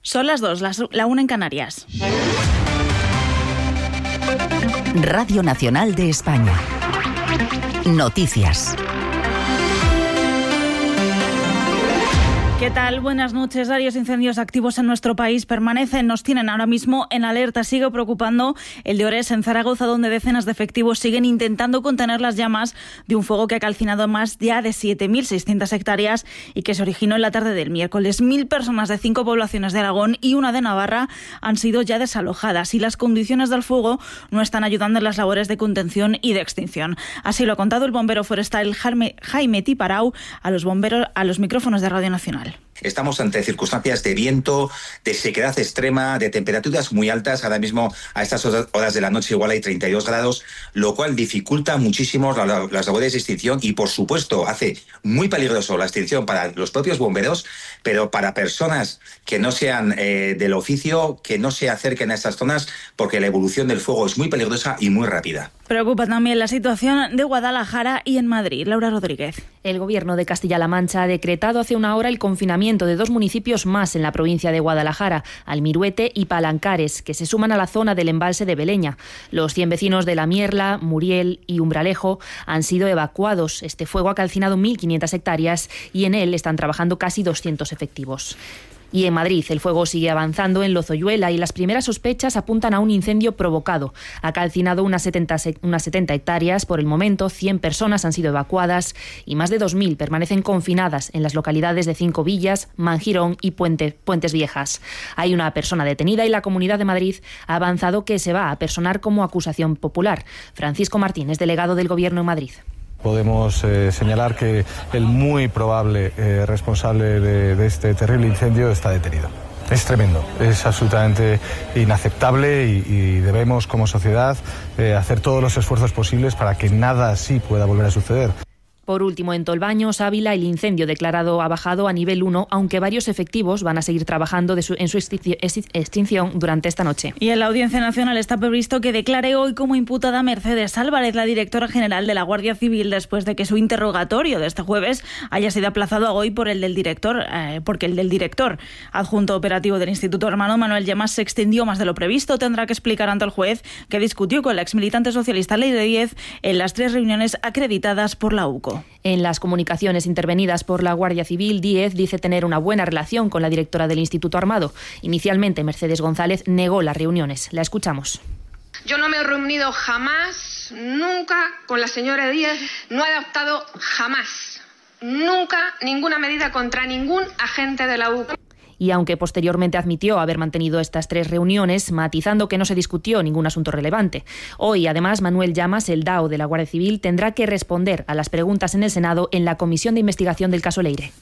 Son las 2, la 1 en Canarias. Radio Nacional de España. Noticias. ¿Qué tal? Buenas noches. Varios incendios activos en nuestro país nos tienen ahora mismo en alerta. Sigue preocupando el de Ores, en Zaragoza, donde decenas de efectivos siguen intentando contener las llamas de un fuego que ha calcinado más ya de 7.600 hectáreas y que se originó en la tarde del miércoles. 1.000 personas de 5 poblaciones de Aragón y una de Navarra han sido ya desalojadas y las condiciones del fuego no están ayudando en las labores de contención y de extinción. Así lo ha contado el bombero forestal Jaime Tiparau a los micrófonos de Radio Nacional. Estamos ante circunstancias de viento, de sequedad extrema, de temperaturas muy altas. Ahora mismo, a estas horas de la noche, igual hay 32 grados, lo cual dificulta muchísimo las labores de extinción y, por supuesto, hace muy peligroso la extinción para los propios bomberos, pero para personas que no sean del oficio, que no se acerquen a estas zonas, porque la evolución del fuego es muy peligrosa y muy rápida. Preocupa también la situación de Guadalajara y en Madrid. Laura Rodríguez. El Gobierno de Castilla-La Mancha ha decretado hace una hora el confinamiento de 2 municipios más en la provincia de Guadalajara, Almiruete y Palancares, que se suman a la zona del embalse de Beleña. Los 100 vecinos de La Mierla, Muriel y Umbralejo han sido evacuados. Este fuego ha calcinado 1.500 hectáreas y en él están trabajando casi 200 efectivos. Y en Madrid el fuego sigue avanzando en Lozoyuela y las primeras sospechas apuntan a un incendio provocado. Ha calcinado unas 70 hectáreas. Por el momento, 100 personas han sido evacuadas y más de 2.000 permanecen confinadas en las localidades de Cinco Villas, Mangirón y Puentes Viejas. Hay una persona detenida y la Comunidad de Madrid ha avanzado que se va a personar como acusación popular. Francisco Martínez, delegado del Gobierno en Madrid. Podemos señalar que el muy probable responsable de este terrible incendio está detenido. Es tremendo, es absolutamente inaceptable y debemos como sociedad hacer todos los esfuerzos posibles para que nada así pueda volver a suceder. Por último, en Tolbaños, Ávila, el incendio declarado ha bajado a nivel 1, aunque varios efectivos van a seguir trabajando en su extinción durante esta noche. Y en la Audiencia Nacional está previsto que declare hoy como imputada Mercedes Álvarez, la directora general de la Guardia Civil, después de que su interrogatorio de este jueves haya sido aplazado a hoy porque el del director adjunto operativo del Instituto Hermano Manuel Llamas se extendió más de lo previsto. Tendrá que explicar ante el juez que discutió con la exmilitante socialista Leire Díez en las 3 reuniones acreditadas por la UCO. En las comunicaciones intervenidas por la Guardia Civil, Díez dice tener una buena relación con la directora del Instituto Armado. Inicialmente, Mercedes González negó las reuniones. La escuchamos. Yo no me he reunido jamás, nunca, con la señora Díez. No he adoptado jamás, nunca, ninguna medida contra ningún agente de la UCO. Y aunque posteriormente admitió haber mantenido estas 3 reuniones, matizando que no se discutió ningún asunto relevante. Hoy, además, Manuel Llamas, el DAO de la Guardia Civil, tendrá que responder a las preguntas en el Senado en la Comisión de Investigación del caso Leire.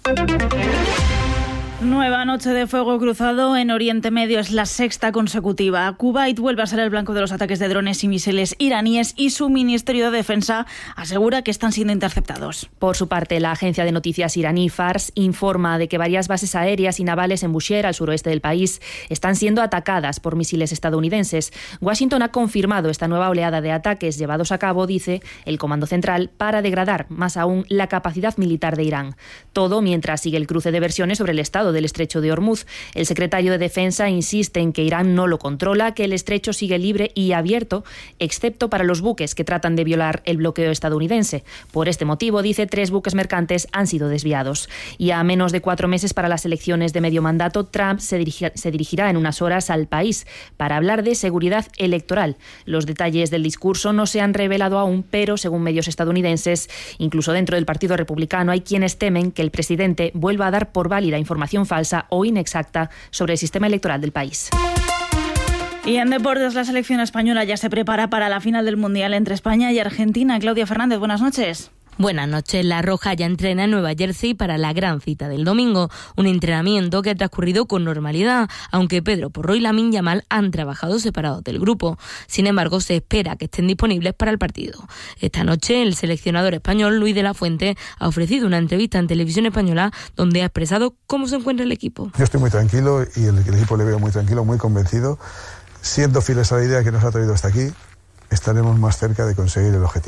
Nueva noche de fuego cruzado en Oriente Medio, es la 6ª consecutiva. Kuwait vuelve a ser el blanco de los ataques de drones y misiles iraníes y su Ministerio de Defensa asegura que están siendo interceptados. Por su parte, la agencia de noticias iraní Fars informa de que varias bases aéreas y navales en Bushehr, al suroeste del país, están siendo atacadas por misiles estadounidenses. Washington ha confirmado esta nueva oleada de ataques llevados a cabo, dice el Comando Central, para degradar más aún la capacidad militar de Irán. Todo mientras sigue el cruce de versiones sobre el estado del estrecho de Hormuz. El secretario de Defensa insiste en que Irán no lo controla, que el estrecho sigue libre y abierto, excepto para los buques que tratan de violar el bloqueo estadounidense. Por este motivo, dice, 3 buques mercantes han sido desviados. Y a menos de 4 meses para las elecciones de medio mandato, Trump se dirigirá en unas horas al país para hablar de seguridad electoral. Los detalles del discurso no se han revelado aún, pero según medios estadounidenses, incluso dentro del Partido Republicano hay quienes temen que el presidente vuelva a dar por válida información falsa o inexacta sobre el sistema electoral del país. Y en deportes, la selección española ya se prepara para la final del Mundial entre España y Argentina. Claudia Fernández, buenas noches. Buenas noches. La Roja ya entrena en Nueva Jersey para la gran cita del domingo. Un entrenamiento que ha transcurrido con normalidad, aunque Pedro Porro y Lamine Yamal han trabajado separados del grupo. Sin embargo, se espera que estén disponibles para el partido. Esta noche, el seleccionador español Luis de la Fuente ha ofrecido una entrevista en Televisión Española donde ha expresado cómo se encuentra el equipo. Yo estoy muy tranquilo y el equipo le veo muy tranquilo, muy convencido. Siendo fieles a la idea que nos ha traído hasta aquí, estaremos más cerca de conseguir el objetivo.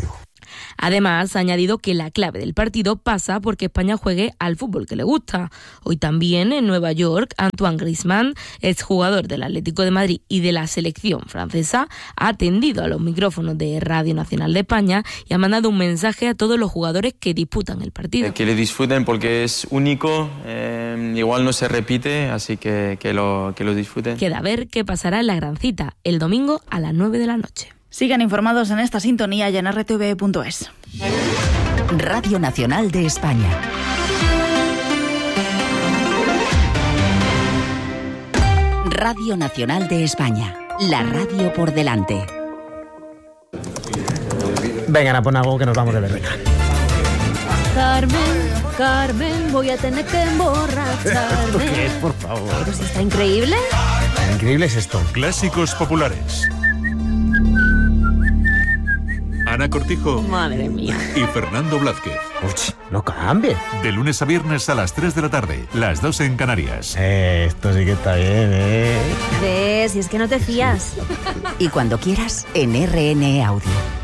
Además, ha añadido que la clave del partido pasa porque España juegue al fútbol que le gusta. Hoy también en Nueva York, Antoine Griezmann, exjugador del Atlético de Madrid y de la selección francesa, ha atendido a los micrófonos de Radio Nacional de España y ha mandado un mensaje a todos los jugadores que disputan el partido. Que le disfruten porque es único, igual no se repite, así que lo disfruten. Queda ver qué pasará en la gran cita el domingo a las 9 de la noche. Sigan informados en esta sintonía y en rtv.es. Radio Nacional de España. Radio Nacional de España. La radio por delante. Vengan a poner algo que nos vamos de verbena. Carmen, voy a tener que emborracharme. ¿Esto qué es, por favor? Pero si está increíble. Increíble es esto. Clásicos populares. Ana Cortijo. Madre mía. Y Fernando Blázquez. Uy, no cambie. De lunes a viernes a las 3 de la tarde, las 2 en Canarias. Esto sí que está bien, ¿Ves? Si es que no te fías. Y cuando quieras, en RN Audio.